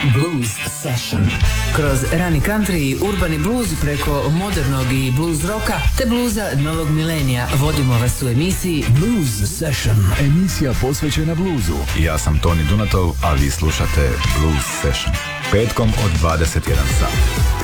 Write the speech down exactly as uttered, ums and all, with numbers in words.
Blues Session. Kroz rani country i urbani blues preko modernog i blues roka te bluza novog milenija vodimo vas u emisiji Blues Session. Emisija posvećena bluzu. Ja sam Toni Dunatov, a vi slušate Blues Session. Petkom od dvadeset jedan sat.